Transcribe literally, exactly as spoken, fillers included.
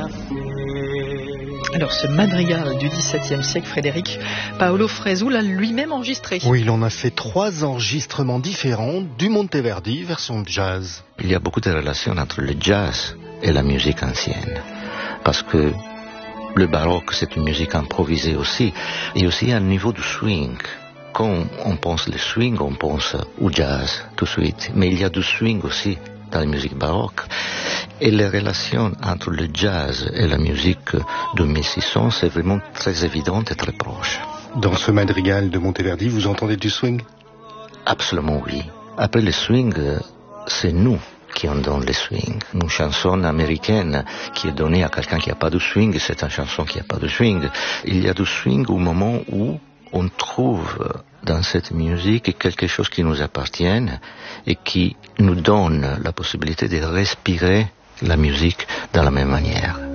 Alors ce madrigal du dix-septième siècle, Frédéric, Paolo Fresu l'a lui-même enregistré. Oui, il en a fait trois enregistrements différents du Monteverdi version jazz. Il y a beaucoup de relations entre le jazz et la musique ancienne, parce que le baroque c'est une musique improvisée aussi, et aussi à un niveau du swing. Quand on pense le swing, on pense au jazz tout de suite, mais il y a du swing aussi dans la musique baroque. Et les relations entre le jazz et la musique de mille six cents, c'est vraiment très évident et très proche. Dans ce madrigal de Monteverdi, vous entendez du swing? Absolument oui. Après le swing, c'est nous qui en donnons le swing. Une chanson américaine qui est donnée à quelqu'un qui n'a pas de swing, c'est une chanson qui n'a pas de swing. Il y a du swing au moment où on trouve dans cette musique quelque chose qui nous appartient et qui nous donne la possibilité de respirer la musique de la même manière.